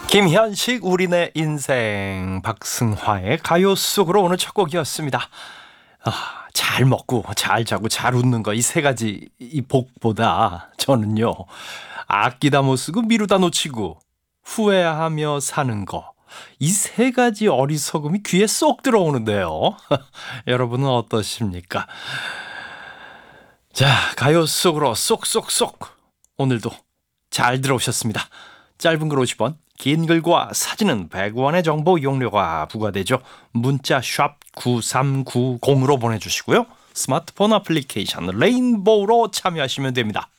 김현식 우리네 인생 박승화의 가요 속으로 오늘 첫 곡이었습니다. 잘 먹고 잘 자고 잘 웃는 거 이 세 가지 이 복보다 저는요 아끼다 못 쓰고 미루다 놓치고 후회하며 사는 거 이 세 가지 어리석음이 귀에 쏙 들어오는데요. 여러분은 어떠십니까? 자, 가요 속으로 쏙쏙쏙 오늘도 잘 들어오셨습니다. 짧은 글 50원, 긴 글과 사진은 100원의 정보 이용료가 부과되죠. 문자 샵 9390으로 보내주시고요. 스마트폰 어플리케이션 레인보우로 참여하시면 됩니다.